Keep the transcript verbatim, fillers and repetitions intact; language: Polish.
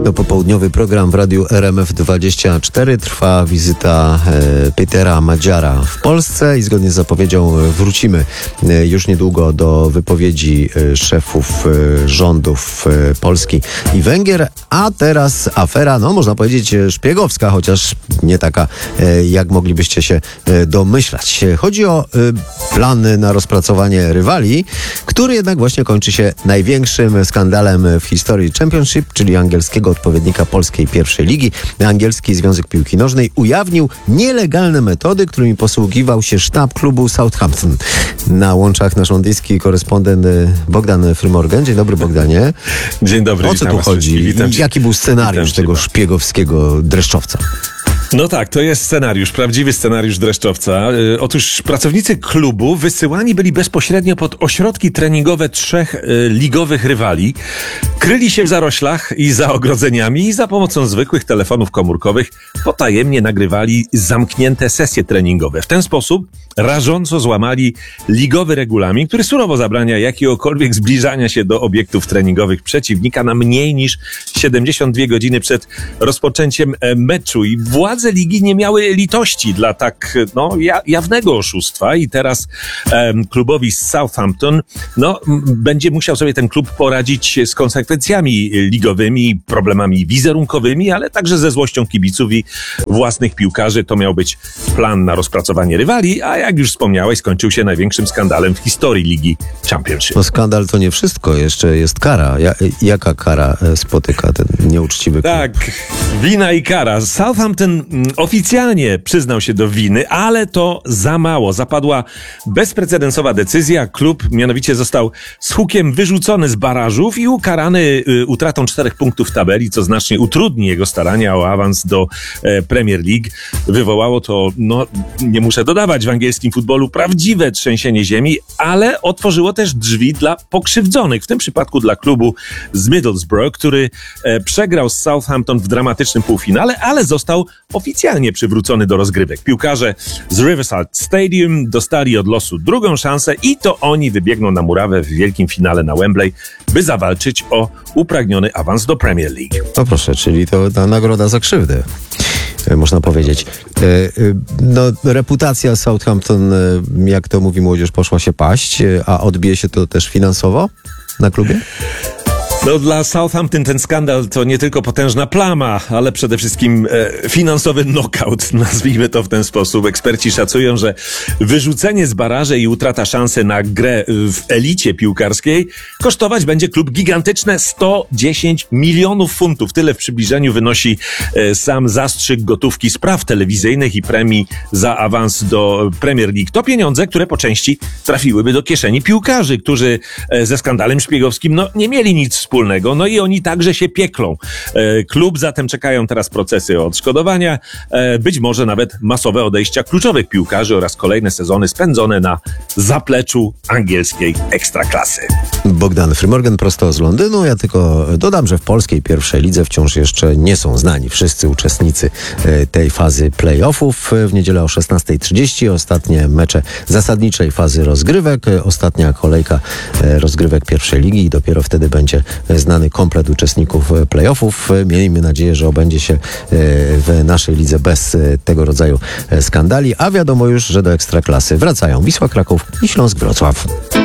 To popołudniowy program w radiu R M F dwadzieścia cztery. Trwa wizyta e, Petera Madziara w Polsce i zgodnie z zapowiedzią wrócimy e, już niedługo do wypowiedzi e, szefów e, rządów e, Polski i Węgier. A teraz afera, no można powiedzieć szpiegowska, chociaż nie taka, e, jak moglibyście się e, domyślać. Chodzi o e, plany na rozpracowanie rywali, który jednak właśnie kończy się największym skandalem w historii Championship, czyli angielskiego odpowiednika polskiej pierwszej ligi. Angielski Związek Piłki Nożnej ujawnił nielegalne metody, którymi posługiwał się sztab klubu Southampton. Na łączach nasz londyński korespondent Bogdan Frymorgan. Dzień dobry, Bogdanie. Dzień dobry. O co tu chodzi? Jaki był scenariusz tego szpiegowskiego dreszczowca? No tak, to jest scenariusz, prawdziwy scenariusz dreszczowca. Yy, otóż pracownicy klubu wysyłani byli bezpośrednio pod ośrodki treningowe trzech yy, ligowych rywali. Kryli się w zaroślach i za ogrodzeniami i za pomocą zwykłych telefonów komórkowych potajemnie nagrywali zamknięte sesje treningowe. W ten sposób rażąco złamali ligowy regulamin, który surowo zabrania jakiegokolwiek zbliżania się do obiektów treningowych przeciwnika na mniej niż siedemdziesiąt dwie godziny przed rozpoczęciem e, meczu. I władze ligi nie miały litości dla tak no, ja, jawnego oszustwa i teraz e, klubowi z Southampton no, m, będzie musiał sobie ten klub poradzić z konsekwencjami ligowymi, problemami wizerunkowymi, ale także ze złością kibiców i własnych piłkarzy. To miał być plan na rozpracowanie rywali, a jak już wspomniałeś, skończył się największym skandalem w historii Ligi Championship. No skandal to nie wszystko, jeszcze jest kara. Ja, jaka kara spotyka ten nieuczciwy klub? Tak, wina i kara. Southampton oficjalnie przyznał się do winy, ale to za mało. Zapadła bezprecedensowa decyzja. Klub mianowicie został z hukiem wyrzucony z barażów i ukarany y, utratą czterech punktów w tabeli, co znacznie utrudni jego starania o awans do e, Premier League. Wywołało to, no nie muszę dodawać, w angielskim futbolu prawdziwe trzęsienie ziemi, ale otworzyło też drzwi dla pokrzywdzonych, w tym przypadku dla klubu z Middlesbrough, który e, przegrał z Southampton w dramatycznym półfinale, ale został oficjalnie przywrócony do rozgrywek. Piłkarze z Riverside Stadium dostali od losu drugą szansę i to oni wybiegną na murawę w wielkim finale na Wembley, by zawalczyć o upragniony awans do Premier League. No proszę, czyli to ta nagroda za krzywdę, można powiedzieć. No, reputacja Southampton, jak to mówi młodzież, poszła się paść, a odbije się to też finansowo na klubie? No dla Southampton ten skandal to nie tylko potężna plama, ale przede wszystkim e, finansowy knockout, nazwijmy to w ten sposób. Eksperci szacują, że wyrzucenie z baraży i utrata szansy na grę w elicie piłkarskiej kosztować będzie klub gigantyczne sto dziesięć milionów funtów. Tyle w przybliżeniu wynosi e, sam zastrzyk gotówki z praw telewizyjnych i premii za awans do Premier League. To pieniądze, które po części trafiłyby do kieszeni piłkarzy, którzy e, ze skandalem szpiegowskim no, nie mieli nic wspólnego. No i oni także się pieklą. E, klub zatem czekają teraz procesy o odszkodowania, e, być może nawet masowe odejścia kluczowych piłkarzy oraz kolejne sezony spędzone na zapleczu angielskiej ekstraklasy. Bogdan Frymorgan prosto z Londynu. Ja tylko dodam, że w polskiej pierwszej lidze wciąż jeszcze nie są znani wszyscy uczestnicy e, tej fazy play-offów. W niedzielę o szesnasta trzydzieści ostatnie mecze zasadniczej fazy rozgrywek. Ostatnia kolejka e, rozgrywek pierwszej ligi i dopiero wtedy będzie znany komplet uczestników play-offów. Miejmy nadzieję, że obędzie się w naszej lidze bez tego rodzaju skandali, a wiadomo już, że do Ekstraklasy wracają Wisła Kraków i Śląsk Wrocław.